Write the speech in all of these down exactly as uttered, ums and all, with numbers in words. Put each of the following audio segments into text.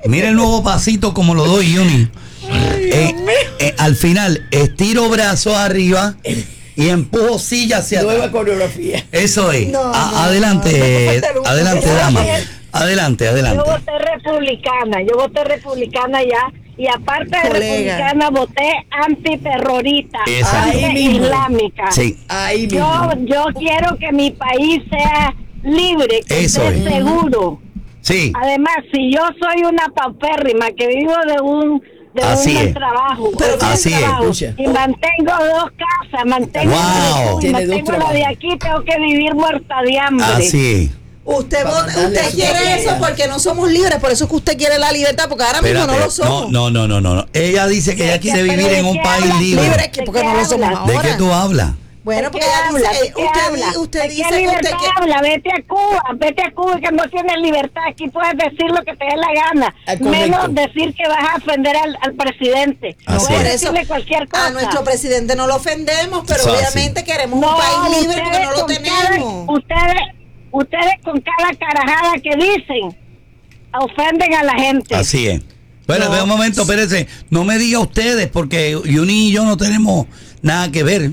Mira el nuevo pasito como lo doy, Juni. Eh, eh, al final, estiro brazos arriba y empujo silla hacia atrás. Nueva coreografía. Eso es. No, A- no, adelante, no. adelante, dama. Adelante, adelante. Yo voté republicana, yo voté republicana ya. Y aparte de Colega. republicana, voté antiterrorista, Exacto. anti-islámica. Sí. Ahí Yo, mismo. yo quiero que mi país sea libre, que Eso sea es. seguro. Sí. Además, si yo soy una paupérrima que vivo de un de Así un es. trabajo, Pero de un así es. trabajo, Escucha. y mantengo dos casas, mantengo Wow. la de Tiene dos mantengo la de trabajos. aquí, tengo que vivir muerta de hambre. Así es. Usted, Para vota- mandarle a usted su quiere familia. eso porque no somos libres, por eso es que usted quiere la libertad, porque ahora mismo no lo Espérate, somos. no, no, no, no, no. Ella dice que ella quiere Pero vivir ¿de en un qué país hablas? libre. Libres que ¿De porque qué no lo somos hablas? ¿De ahora. qué tú hablas? Bueno, ¿De porque qué ella habla? dice, ¿De eh, qué usted, habla? di- usted ¿De dice qué que usted libertad quiere. habla? Vete a Cuba, vete a Cuba que no tienes libertad. Aquí puedes decir lo que te dé la gana. Ah, correcto. Menos decir que vas a ofender al, al presidente. Así Puedes es. decirle cualquier cosa. A nuestro presidente no lo ofendemos, pero Eso así. obviamente queremos No, un país libre porque ustedes no lo con tenemos. cada- ustedes, ustedes con cada carajada que dicen, ofenden a la gente. Así es. Bueno, No. ve un momento, espérese. No me diga ustedes, porque Juni y yo no tenemos nada que ver.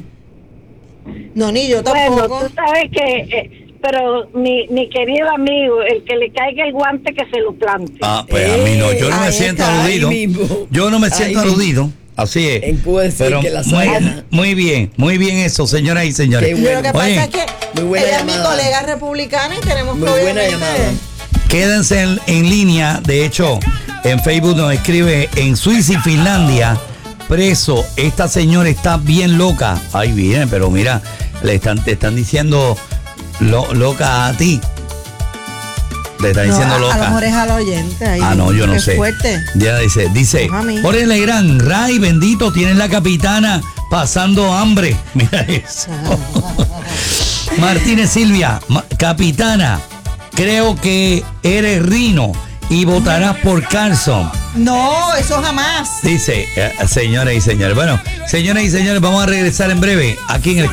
No, ni yo Bueno, tampoco. tú sabes que, eh, pero mi, mi querido amigo, el que le caiga el guante que se lo plante. Ah, pues a mí no. Yo no me Ahí siento está, aludido. ahí mismo. Yo no me Ahí siento mismo. aludido. Así es. En Cuba decir Pero que la muy, saga- muy bien, muy bien eso, señoras y señores. Qué Yo bueno. lo que Oye, pasa es que muy buena ella es mi llamada. colega republicana y tenemos Muy que buena obviamente- llamada. Quédense en, en línea. De hecho, en Facebook nos escribe en Suiza y Finlandia, preso. Esta señora está bien loca. Ahí viene, pero mira, le están, te están diciendo lo- loca a ti. Le están No, diciendo a, a lo loca. mejor es al oyente. Ahí, Ah, no, yo no qué sé. fuerte. Ya dice, dice, No, a mí. Jorge Legrand, Ray, bendito, tienes la capitana pasando hambre. Mira eso. Martínez Silvia, ma- capitana, creo que eres Rino y votarás por Carson. No, eso jamás. Dice, eh, señoras y señores. Bueno, señoras y señores, vamos a regresar en breve aquí en el